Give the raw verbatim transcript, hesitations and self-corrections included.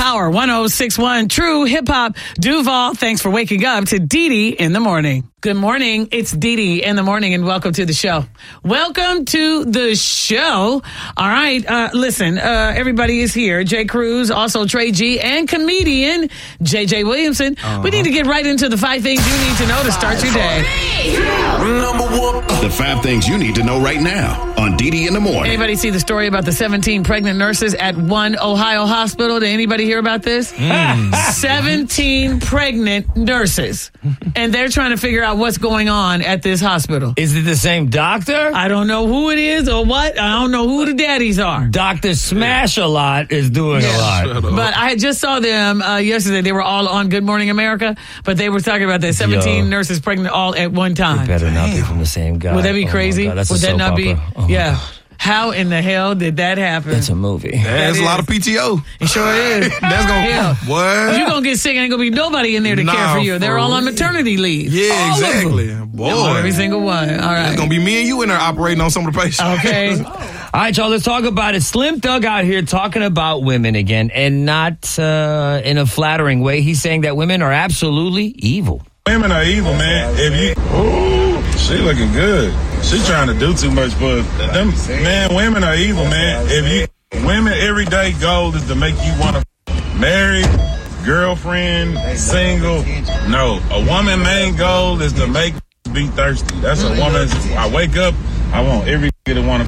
Hour, one oh six point one True Hip Hop. Duval, thanks for waking up to Dee Dee in the morning. Good morning. It's Dee Dee in the morning, and welcome to the show. Welcome to the show. All right. Uh, listen, uh, everybody is here. Jay Cruz, also Trey G, and comedian J J Williamson. Uh-huh. We need to get right into the five things you need to know to start your day. Number one. The five things you need to know right now on Dee Dee in the morning. Anybody see the story about the seventeen pregnant nurses at one Ohio hospital? Did anybody hear about this? Mm. seventeen pregnant nurses. And they're trying to figure out what's going on at this hospital. Is it the same doctor? I don't know who it is or what. I don't know who the daddies are. Doctor Smash a lot is doing yeah. a lot. But I just saw them uh, yesterday. They were all on Good Morning America, but they were talking about that seventeen Yo. nurses pregnant all at one time. It better Damn. not be from the same guy. Would that be oh crazy? Would that not opera. be? Oh yeah. How in the hell did that happen? That's a movie. That's that a lot of P T O. It sure is. That's gonna yeah. what? You're gonna get sick and ain't gonna be nobody in there to nah, care for you. They're all on maternity leave. Yeah, all exactly. Boy, every single one. All right. It's gonna be me and you in there operating on some of the patients. Okay. All right, y'all. Let's talk about it. Slim Thug out here talking about women again, and not uh, in a flattering way. He's saying that women are absolutely evil. Women are evil, man. If you, ooh, she looking good. She trying to do too much, but them, man, women are evil, man. If you, women everyday goal is to make you want to marry, girlfriend, single. No, a woman main goal is to make be thirsty. That's a woman's. I wake up, I want every to want